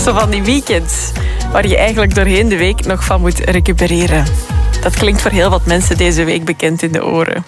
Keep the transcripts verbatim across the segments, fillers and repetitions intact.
Zo van die weekends waar je eigenlijk doorheen de week nog van moet recupereren. Dat klinkt voor heel wat mensen deze week bekend in de oren.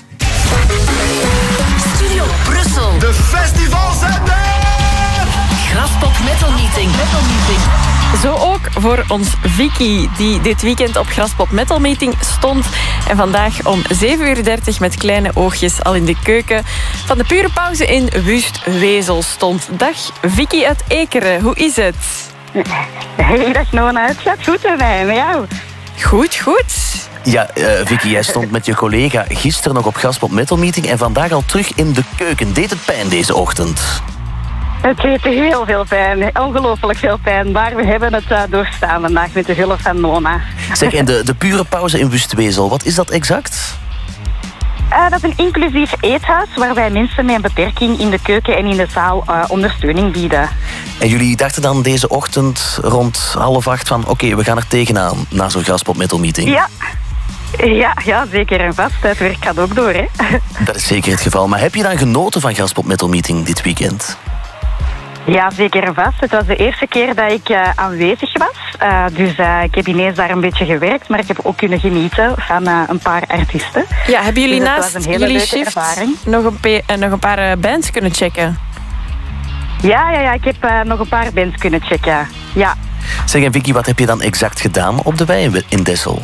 Studio Brussel. De festivals zijn er! Graspop Metal Meeting. Metal Meeting. Zo ook voor ons Vicky, die dit weekend op Graspop Metal Meeting stond. En vandaag om zeven uur dertig met kleine oogjes al in de keuken van de Pure Pauze in Wustwezel stond. Dag Vicky uit Ekeren, hoe is het? Hey, dag Nona, het gaat goed bij mij, met jou? Goed, goed. Ja, uh, Vicky, jij stond met je collega gisteren nog op Graspop Metal Meeting en vandaag al terug in de keuken. Deed het pijn deze ochtend? Het deed heel veel pijn, ongelooflijk veel pijn. Maar we hebben het uh, doorstaan vandaag met de hulp van Nona. Zeg, en de, de Pure Pauze in Wustwezel, wat is dat exact? Uh, dat is een inclusief eethuis waarbij mensen met een beperking in de keuken en in de zaal uh, ondersteuning bieden. En jullie dachten dan deze ochtend rond half acht van oké, okay, we gaan er tegenaan na zo'n Graspop Metal Meeting. Ja. Ja, ja, zeker en vast. Het werk gaat ook door, hè. Dat is zeker het geval. Maar heb je dan genoten van Graspop Metal Meeting dit weekend? Ja, zeker en vast. Het was de eerste keer dat ik uh, aanwezig was. Uh, dus uh, ik heb ineens daar een beetje gewerkt, maar ik heb ook kunnen genieten van uh, een paar artiesten. Ja, hebben jullie dus naast jullie shift nog een, pe- uh, nog een paar uh, bands kunnen checken? Ja, ja, ja, ik heb uh, nog een paar bands kunnen checken. Ja. Zeg, en Vicky, wat heb je dan exact gedaan op de wei in Dessel?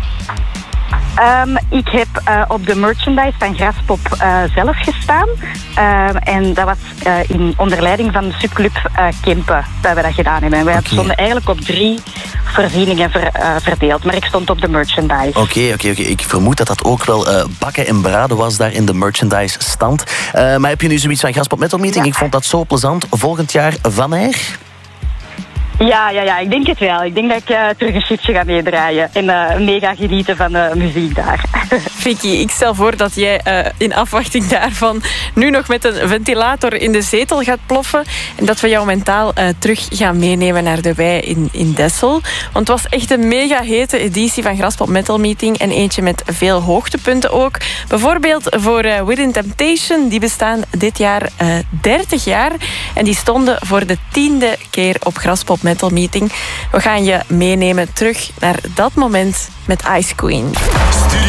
Um, ik heb uh, op de merchandise van Graspop uh, zelf gestaan. Um, en dat was uh, in onder leiding van de subclub uh, Kempen dat we dat gedaan hebben. Wij okay. stonden eigenlijk op drie voorzieningen ver, uh, verdeeld. Maar ik stond op de merchandise. Oké, okay, oké, okay, oké. Okay. Ik vermoed dat dat ook wel uh, bakken en braden was daar in de merchandise stand. Uh, maar heb je nu zoiets van Graspop Metal Meeting? Ja. Ik vond dat zo plezant. Volgend jaar van er? Ja, ja, ja, ik denk het wel. Ik denk dat ik uh, terug een shiftje ga meedraaien. En uh, mega genieten van de muziek daar. Vicky, ik stel voor dat jij uh, in afwachting daarvan nu nog met een ventilator in de zetel gaat ploffen. En dat we jou mentaal uh, terug gaan meenemen naar de wei in, in Dessel. Want het was echt een mega hete editie van Graspop Metal Meeting. En eentje met veel hoogtepunten ook. Bijvoorbeeld voor uh, Within Temptation. Die bestaan dit jaar uh, dertig jaar. En die stonden voor de tiende keer op Graspop Metal Meeting. We gaan je meenemen terug naar dat moment met Ice Queen.